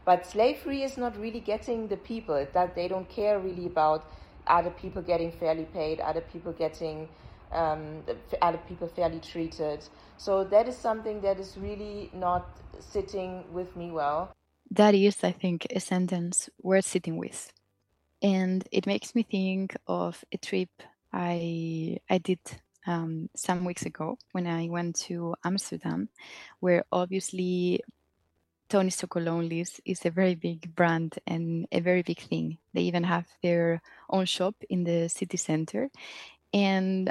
But slavery is not really getting the people. That they don't care really about other people getting fairly paid, other people getting other people fairly treated. So that is something that is really not sitting with me well. That is, I think, a sentence worth sitting with. And it makes me think of a trip I did some weeks ago when I went to Amsterdam, where obviously Tony's Chocolonely is a very big brand and a very big thing. They even have their own shop in the city center. And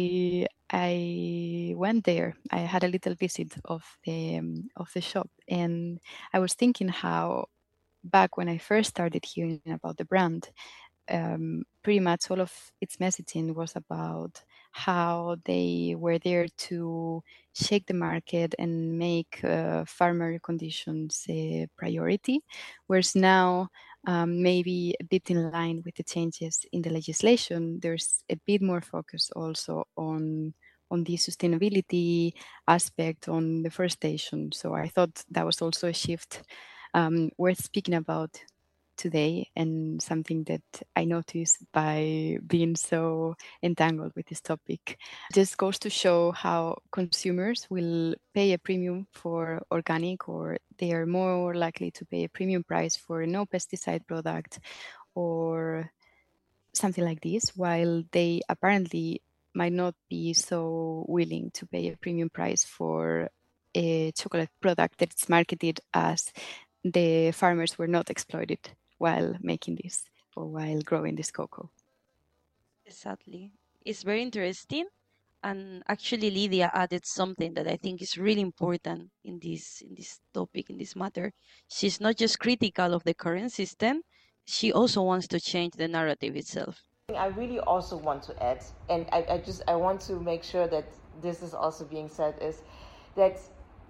I went there. I had a little visit of the shop, and I was thinking how back when I first started hearing about the brand, pretty much all of its messaging was about how they were there to shake the market and make farmer conditions a priority, whereas now, maybe a bit in line with the changes in the legislation, there's a bit more focus also on the sustainability aspect, on deforestation. So I thought that was also a shift worth speaking about today, and something that I noticed by being so entangled with this topic. Just goes to show how consumers will pay a premium for organic, or they are more likely to pay a premium price for a no pesticide product or something like this, while they apparently might not be so willing to pay a premium price for a chocolate product that's marketed as the farmers were not exploited while making this or while growing this cocoa. Exactly. It's very interesting. And actually, Lydia added something that I think is really important in this topic, in this matter. She's not just critical of the current system; she also wants to change the narrative itself. I really also want to add, and I want to make sure that this is also being said, is that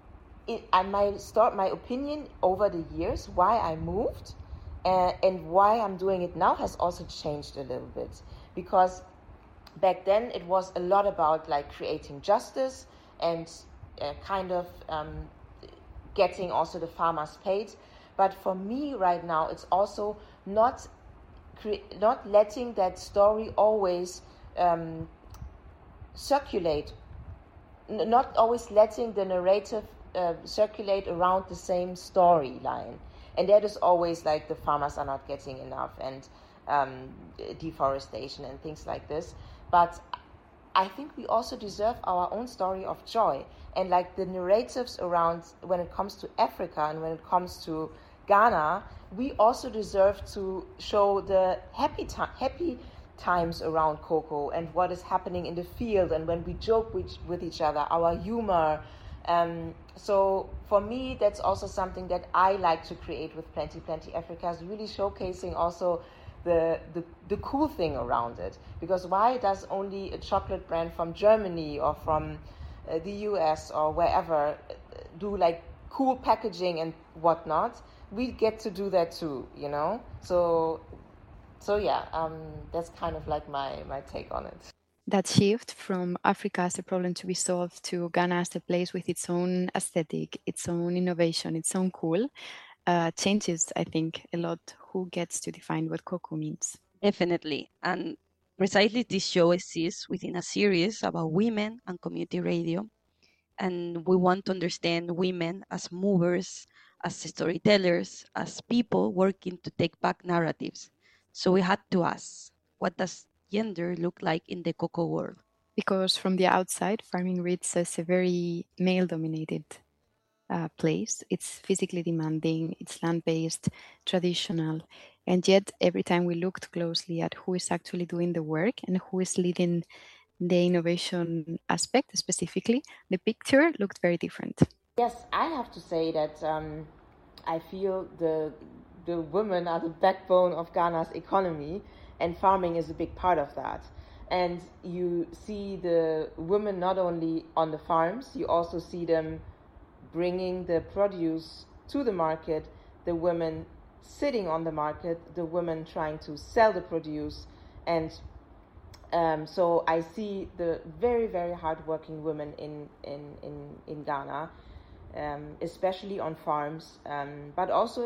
my opinion over the years why I moved and why I'm doing it now has also changed a little bit, because back then it was a lot about like creating justice and kind of getting also the farmers paid. But for me right now, it's also not letting that story always circulate, not always letting the narrative circulate around the same storyline. And that is always like the farmers are not getting enough, and deforestation and things like this. But I think we also deserve our own story of joy. And like the narratives around when it comes to Africa and when it comes to Ghana, we also deserve to show the happy times around cocoa and what is happening in the field, and when we joke with each other, our humor. So for me, that's also something that I like to create with Plenty Africa, is really showcasing also the cool thing around it. Because why does only a chocolate brand from Germany or from the US or wherever do like cool packaging and whatnot? We get to do that too, you know? So yeah, that's kind of like my take on it. That shift from Africa as a problem to be solved to Ghana as a place with its own aesthetic, its own innovation, its own cool, changes, I think, a lot who gets to define what cocoa means. Definitely. And precisely this show exists within a series about women and community radio. And we want to understand women as movers, as storytellers, as people working to take back narratives. So we had to ask, what does gender look like in the cocoa world? Because from the outside, farming reads as a very male-dominated place. It's physically demanding, it's land-based, traditional, and yet every time we looked closely at who is actually doing the work and who is leading the innovation aspect specifically, the picture looked very different. Yes, I have to say that I feel the women are the backbone of Ghana's economy, and farming is a big part of that. And you see the women not only on the farms, you also see them bringing the produce to the market, the women sitting on the market, the women trying to sell the produce. And so I see the very, very hardworking women in Ghana, especially on farms, but also